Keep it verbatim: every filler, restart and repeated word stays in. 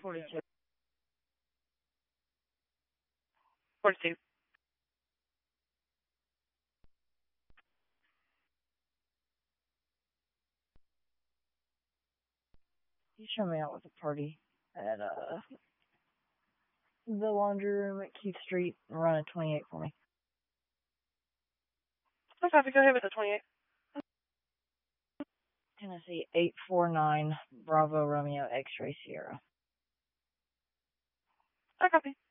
forty-two. forty-two. You show me out with a party at uh the laundry room at Keith Street and run a twenty-eight for me. I copy. Go ahead with the twenty-eight. Tennessee eight four nine Bravo Romeo X-Ray Sierra. I copy.